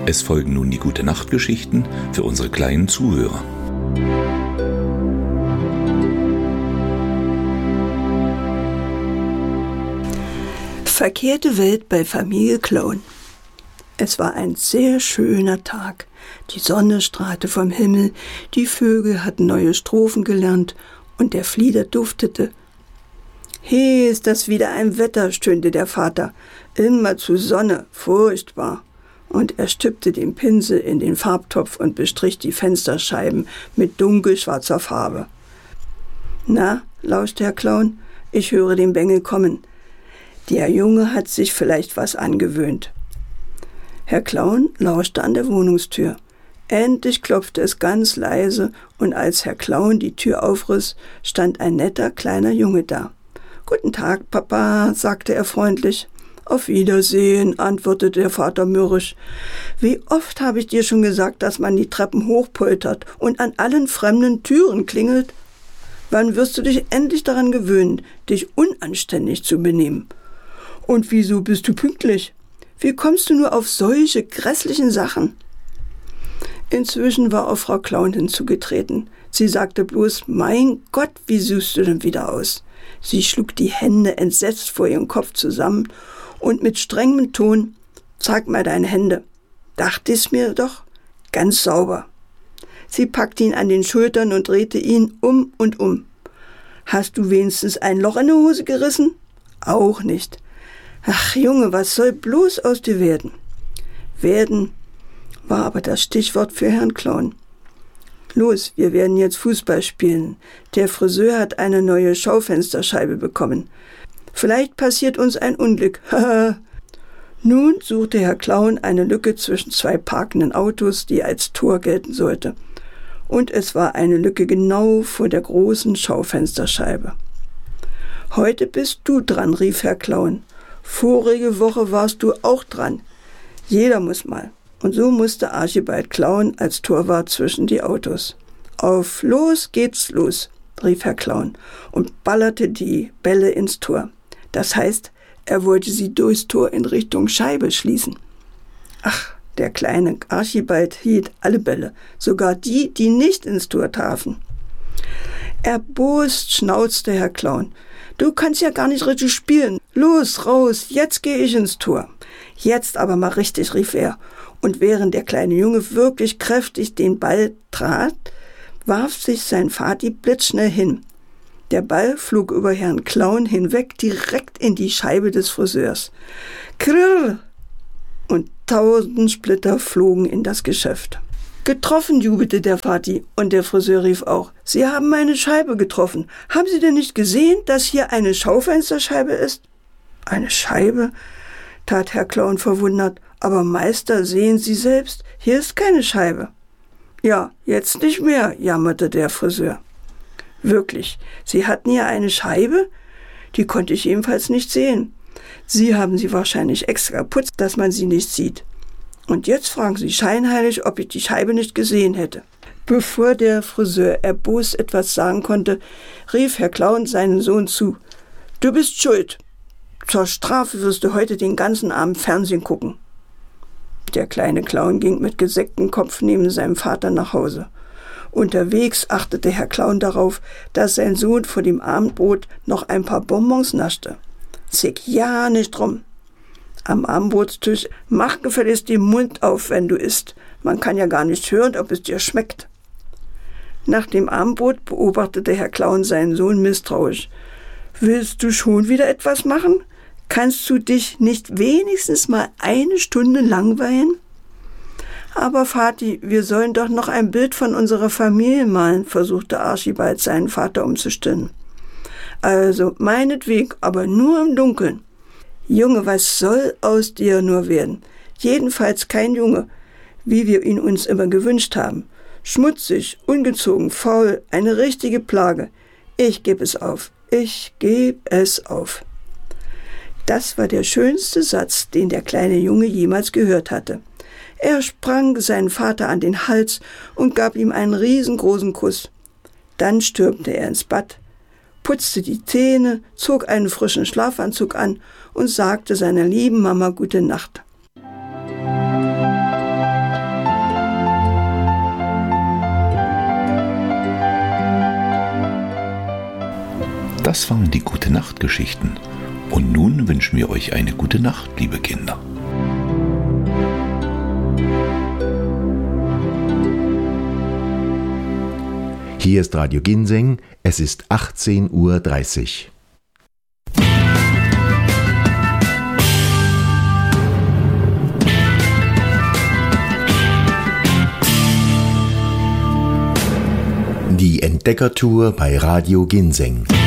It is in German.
Es folgen nun die Gute-Nacht-Geschichten für unsere kleinen Zuhörer. Verkehrte Welt bei Familie Clown. Es war ein sehr schöner Tag. Die Sonne strahlte vom Himmel, die Vögel hatten neue Strophen gelernt und der Flieder duftete. »He, ist das wieder ein Wetter«, stöhnte der Vater. »Immer zu Sonne, furchtbar.« Und er stülpte den Pinsel in den Farbtopf und bestrich die Fensterscheiben mit dunkelschwarzer Farbe. »Na«, lauschte Herr Clown, »ich höre den Bengel kommen. Der Junge hat sich vielleicht was angewöhnt.« Herr Clown lauschte an der Wohnungstür. Endlich klopfte es ganz leise, und als Herr Clown die Tür aufriss, stand ein netter kleiner Junge da. »Guten Tag, Papa«, sagte er freundlich. »Auf Wiedersehen«, antwortete der Vater mürrisch. »Wie oft habe ich dir schon gesagt, dass man die Treppen hochpoltert und an allen fremden Türen klingelt? Wann wirst du dich endlich daran gewöhnen, dich unanständig zu benehmen? Und wieso bist du pünktlich? Wie kommst du nur auf solche grässlichen Sachen?« Inzwischen war auch Frau Clown hinzugetreten. Sie sagte bloß, »Mein Gott, wie siehst du denn wieder aus?« Sie schlug die Hände entsetzt vor ihrem Kopf zusammen und mit strengem Ton, »Zeig mal deine Hände.« »Dachte ich's mir doch. Ganz sauber.« Sie packte ihn an den Schultern und drehte ihn um und um. »Hast du wenigstens ein Loch in der Hose gerissen?« »Auch nicht.« »Ach Junge, was soll bloß aus dir werden?« »Werden« war aber das Stichwort für Herrn Clown. »Los, wir werden jetzt Fußball spielen. Der Friseur hat eine neue Schaufensterscheibe bekommen. Vielleicht passiert uns ein Unglück. Haha.« Nun suchte Herr Clown eine Lücke zwischen zwei parkenden Autos, die als Tor gelten sollte. Und es war eine Lücke genau vor der großen Schaufensterscheibe. »Heute bist du dran«, rief Herr Clown. »Vorige Woche warst du auch dran. Jeder muss mal.« Und so musste Archibald Clown als Torwart zwischen die Autos. »Auf, los geht's los«, rief Herr Clown und ballerte die Bälle ins Tor. Das heißt, er wollte sie durchs Tor in Richtung Scheibe schließen. Ach, der kleine Archibald hielt alle Bälle, sogar die, die nicht ins Tor trafen. Erbost schnauzte Herr Clown. »Du kannst ja gar nicht richtig spielen. Los, raus, jetzt gehe ich ins Tor.« »Jetzt aber mal richtig«, rief er. Und während der kleine Junge wirklich kräftig den Ball trat, warf sich sein Vati blitzschnell hin. Der Ball flog über Herrn Clown hinweg direkt in die Scheibe des Friseurs. Krrr! Und 1000 Splitter flogen in das Geschäft. »Getroffen«, jubelte der Vati, und der Friseur rief auch, »Sie haben meine Scheibe getroffen. Haben Sie denn nicht gesehen, dass hier eine Schaufensterscheibe ist?« »Eine Scheibe?«, tat Herr Clown verwundert. »Aber Meister, sehen Sie selbst, hier ist keine Scheibe.« »Ja, jetzt nicht mehr«, jammerte der Friseur. »Wirklich, Sie hatten hier eine Scheibe? Die konnte ich jedenfalls nicht sehen. Sie haben sie wahrscheinlich extra geputzt, dass man sie nicht sieht. Und jetzt fragen Sie scheinheilig, ob ich die Scheibe nicht gesehen hätte.« Bevor der Friseur erbost etwas sagen konnte, rief Herr Clown seinen Sohn zu. »Du bist schuld. Zur Strafe wirst du heute den ganzen Abend Fernsehen gucken.« Der kleine Clown ging mit gesenktem Kopf neben seinem Vater nach Hause. Unterwegs achtete Herr Clown darauf, dass sein Sohn vor dem Abendbrot noch ein paar Bonbons naschte. »Zick ja nicht rum. Am Abendbrotstisch, mach gefälligst den Mund auf, wenn du isst. Man kann ja gar nicht hören, ob es dir schmeckt.« Nach dem Abendbrot beobachtete Herr Clown seinen Sohn misstrauisch. »Willst du schon wieder etwas machen? Kannst du dich nicht wenigstens mal eine Stunde langweilen?« »Aber Vati, wir sollen doch noch ein Bild von unserer Familie malen«, versuchte Archibald seinen Vater umzustimmen. »Also, meinetwegen, aber nur im Dunkeln.« »Junge, was soll aus dir nur werden? Jedenfalls kein Junge, wie wir ihn uns immer gewünscht haben. Schmutzig, ungezogen, faul, eine richtige Plage. Ich gebe es auf. Ich gebe es auf.« Das war der schönste Satz, den der kleine Junge jemals gehört hatte. Er sprang seinen Vater an den Hals und gab ihm einen riesengroßen Kuss. Dann stürmte er ins Bad, putzte die Zähne, zog einen frischen Schlafanzug an und sagte seiner lieben Mama gute Nacht. Das waren die Gute-Nacht-Geschichten. Und nun wünschen wir euch eine gute Nacht, liebe Kinder. Hier ist Radio Ginseng, es ist 18:30 Uhr. Die Entdeckertour bei Radio Ginseng.